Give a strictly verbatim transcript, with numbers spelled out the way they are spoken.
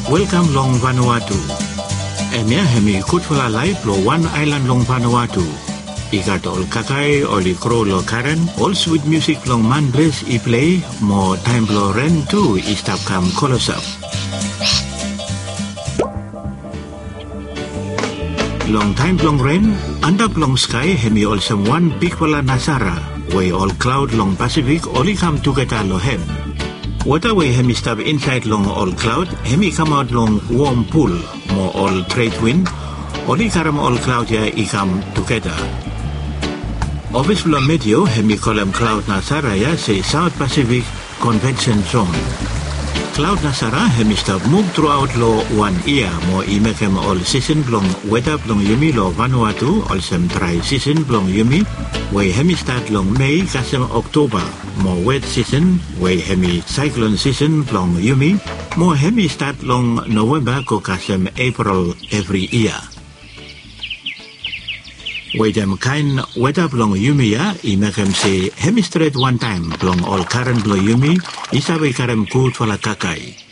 Welcome long Vanuatu. Emia hemi kutwala live lo one island long Vanuatu. Ikat ol kakai oli kro lo Karen, all sweet music long mandres I play, more time lo ren too istap kam kolosap. Long time long rain, andap long sky hemi also one big wala Nasara, way all cloud long Pacific only come together lo hem. Water way hemi stop inside long all cloud, hemi come out long warm pool, more all trade wind, only karam all cloud ya I come together. Office lo medio hemi column cloud Nasara ya say South Pacific Convention Zone. Cloud Nasara hemi stop move throughout lo one year, more I make him all season long weather long yumi lo Vanuatu, also dry season long yumi, way hemi start long May kasem October, more wet season, way hemi cyclone season long yumi, more hemi start long November ko kasem April every year. Way them kind weather long yumi ya, I make him say hemi straight one time long all current lo yumi, isabe karem good for la kakai.